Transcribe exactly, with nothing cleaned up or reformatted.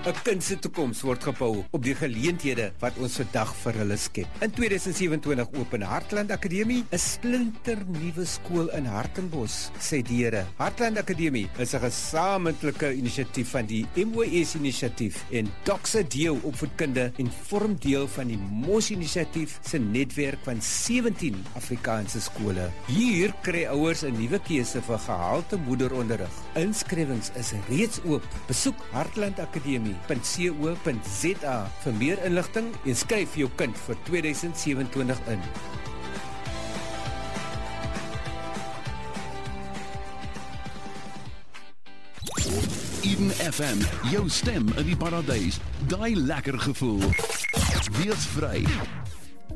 'n kind se toekoms word gebou op die geleenthede wat ons vandag vir hulle skep. In tweeduisend sewenentwintig open Hartland Akademie, 'n splinternuwe skool in Hartenbos, sê die Here. Hartland Akademie is 'n gesamentlike inisiatief van die M O S inisiatief en Doxa Deo opvoedkunde en vorm deel van die M O S inisiatief se netwerk van sewentien Afrikaanse skole. Hier kry ouers 'n nuwe keuse vir gehalte moederonderrig. Inskrywings is reeds oop. Besoek hartlandakademie punt co punt za vir meer inligting en skryf jou kind vir tweeduisend sewenentwintig in. Eden F M, jou stem in die paradys. Daai lekker gevoel. Wees vry.